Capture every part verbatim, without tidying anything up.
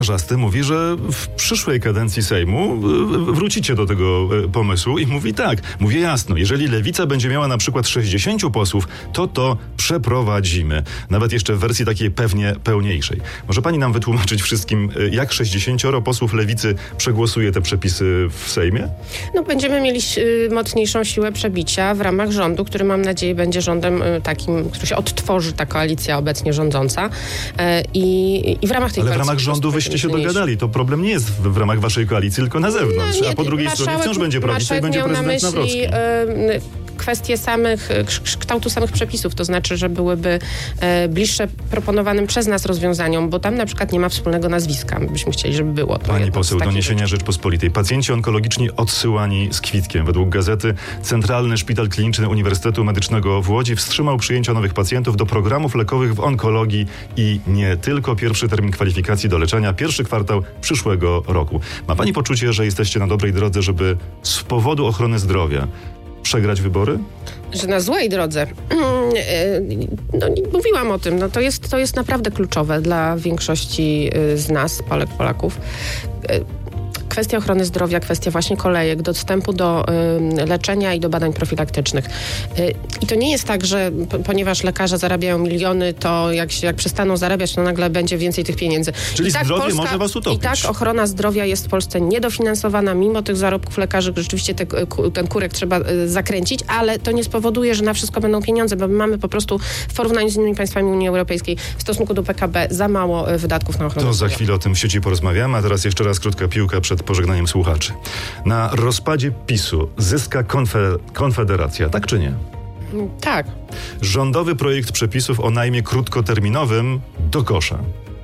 Żasty mówi, że w przyszłej kadencji Sejmu wrócicie do tego pomysłu i mówi tak, mówię jasno, jeżeli Lewica będzie miała na przykład sześćdziesięciu posłów, to to przeprowadzimy. Nawet jeszcze w wersji takiej pewnie pełniejszej. Może pani nam wytłumaczyć wszystkim, jak sześćdziesięcioro posłów Lewicy przegłosuje te przepisy w Sejmie? No będziemy mieli y, mocniejszą siłę przebicia w ramach rządu, który mam nadzieję będzie rządem y, takim, który się odtworzy ta koalicja obecnie rządząca. Y, i, I w ramach tej Ale w koalicji... ramach rządu wyście się dogadali. To problem nie jest w, w ramach waszej koalicji, tylko na zewnątrz. No, nie, a po drugiej stronie wciąż będzie prawica i będzie prezydent Nawrocki. Yy, kwestie samych, kształtu samych przepisów, to znaczy, że byłyby e, bliższe proponowanym przez nas rozwiązaniom, bo tam na przykład nie ma wspólnego nazwiska. Byśmy chcieli, żeby było to. Pani poseł, doniesienia rzeczy. Rzeczpospolitej. Pacjenci onkologiczni odsyłani z kwitkiem. Według gazety Centralny Szpital Kliniczny Uniwersytetu Medycznego w Łodzi wstrzymał przyjęcia nowych pacjentów do programów lekowych w onkologii i nie tylko. Pierwszy termin kwalifikacji do leczenia, pierwszy kwartał przyszłego roku. Ma pani poczucie, że jesteście na dobrej drodze, żeby z powodu ochrony zdrowia przegrać wybory? Że na złej drodze. No, mówiłam o tym. No, to, jest, to jest naprawdę kluczowe dla większości z nas, Polek, Polaków. Kwestia ochrony zdrowia, kwestia właśnie kolejek, dostępu do y, leczenia i do badań profilaktycznych. Y, I to nie jest tak, że p- ponieważ lekarze zarabiają miliony, to jak, się, jak przestaną zarabiać, to nagle będzie więcej tych pieniędzy. Czyli I tak zdrowie Polska, może was utopić. I tak ochrona zdrowia jest w Polsce niedofinansowana, mimo tych zarobków lekarzy. Rzeczywiście te, ten kurek trzeba y, zakręcić, ale to nie spowoduje, że na wszystko będą pieniądze, bo my mamy po prostu w porównaniu z innymi państwami Unii Europejskiej w stosunku do P K B za mało y, wydatków na ochronę To zdrowia. za chwilę o tym w sieci porozmawiamy, a teraz jeszcze raz krótka piłka przed pożegnaniem słuchaczy. Na rozpadzie PiSu zyska konfe- Konfederacja, tak czy nie? Tak. Rządowy projekt przepisów o najmie krótkoterminowym do kosza.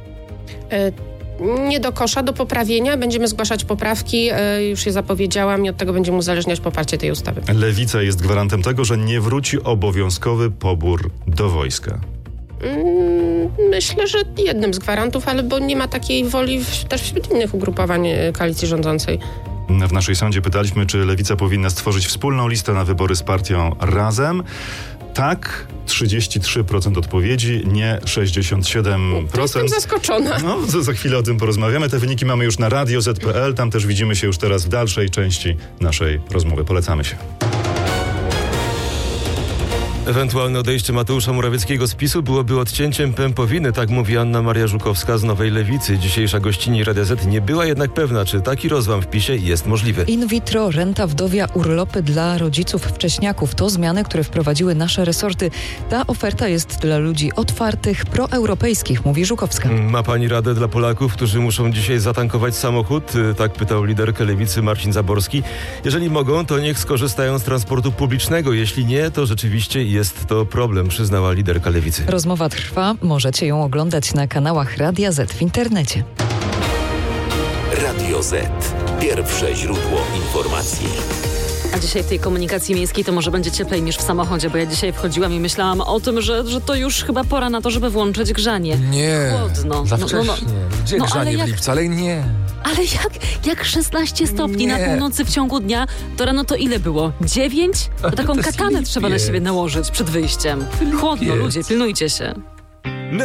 Y- Nie do kosza, do poprawienia. Będziemy zgłaszać poprawki. Y, już je zapowiedziałam i od tego będziemy uzależniać poparcie tej ustawy. Lewica jest gwarantem tego, że nie wróci obowiązkowy pobór do wojska. Myślę, że jednym z gwarantów, ale bo nie ma takiej woli w, też wśród innych ugrupowań koalicji rządzącej. W naszej sądzie pytaliśmy, czy Lewica powinna stworzyć wspólną listę na wybory z partią Razem. Tak, trzydzieści trzy procent odpowiedzi, nie sześćdziesiąt siedem procent. Jestem zaskoczona. No, za, za chwilę o tym porozmawiamy. Te wyniki mamy już na radio zet kropka pe el. Tam też widzimy się już teraz w dalszej części naszej rozmowy. Polecamy się. Ewentualne odejście Mateusza Morawieckiego z PiSu byłoby odcięciem pępowiny, tak mówi Anna Maria Żukowska z Nowej Lewicy. Dzisiejsza gościni Radia Z nie była jednak pewna, czy taki rozłam w PiSie jest możliwy. In vitro, renta wdowia, urlopy dla rodziców wcześniaków to zmiany, które wprowadziły nasze resorty. Ta oferta jest dla ludzi otwartych, proeuropejskich, mówi Żukowska. Ma pani radę dla Polaków, którzy muszą dzisiaj zatankować samochód? Tak pytał liderkę Lewicy Marcin Zaborski. Jeżeli mogą, to niech skorzystają z transportu publicznego. Jeśli nie, to rzeczywiście jest to problem, przyznała liderka Lewicy. Rozmowa trwa. Możecie ją oglądać na kanałach Radia Z w internecie. Radio Z. Pierwsze źródło informacji. A dzisiaj w tej komunikacji miejskiej to może będzie cieplej niż w samochodzie, bo ja dzisiaj wchodziłam i myślałam o tym, że, że to już chyba pora na to, żeby włączyć grzanie. Nie, chłodno. za No, wcześnie. no, no. Gdzie No, grzanie ale w jak- lipcu? Ale nie. Ale jak, jak szesnaście stopni Nie. na północy w ciągu dnia, to rano to ile było? dziewięć? To taką to jest katanę trzeba na lipiec. siebie nałożyć przed wyjściem. Chłodno, lipiec. ludzie, pilnujcie się.